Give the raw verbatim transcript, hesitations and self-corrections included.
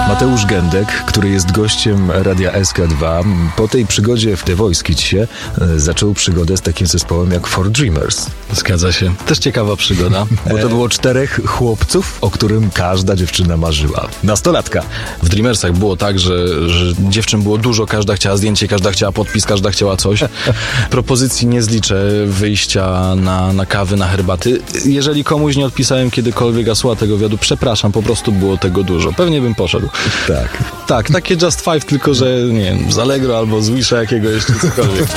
Mateusz Gędek, który jest gościem Radia S K dwa, po tej przygodzie w The Voice Kidsie zaczął przygodę z takim zespołem jak Four Dreamers. Zgadza się. Też ciekawa przygoda. Bo to było czterech chłopców, o którym każda dziewczyna marzyła. Nastolatka. W Dreamersach było tak, że, że dziewczyn było dużo, każda chciała zdjęcie, każda chciała podpis, każda chciała coś. Propozycji nie zliczę, wyjścia na, na kawy, na herbaty. Jeżeli komuś nie odpisałem kiedykolwiek hasła tego wywiadu, przepraszam, po prostu było tego dużo. Pewnie bym poszedł. Tak. Tak, takie Just Five, tylko że nie wiem, z Allegro albo z Wisha jakiegoś, czy cokolwiek.